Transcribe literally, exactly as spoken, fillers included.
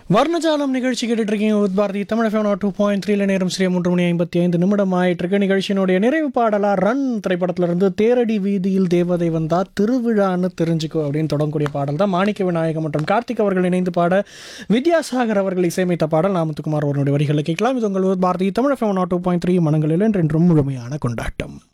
வர்ணஜாலம் நிகழ்ச்சி கேட்டுட்டு இருக்கீங்க with Bharathi Tamil FM two point த்ரீல நேரம் சரியா மூன்று மணி ஐம்பத்தி ஐந்து நிமிடம் ஆயிட்டு இருக்க. நிகழ்ச்சியினுடைய நிறைவு பாடலா ரன் திரைப்படத்துல இருந்து தேரடி வீதியில் தேவதை வந்தா திருவிழான்னு தெரிஞ்சுக்கோ அப்படின்னு தொடங்கக்கூடிய பாடல் தான். மாணிக்க விநாயகம் மற்றும் கார்த்திக் அவர்கள் இணைந்து பாட வித்யாசாகர் அவர்கள் இசையமைத்த பாடல். நாமத்துக்குமார் அவருடைய வரிகளை கேட்கலாம். இது உங்கள் Bharathi Tamil FM two point three மனங்களில் என்றென்றும் முழுமையான கொண்டாட்டம்.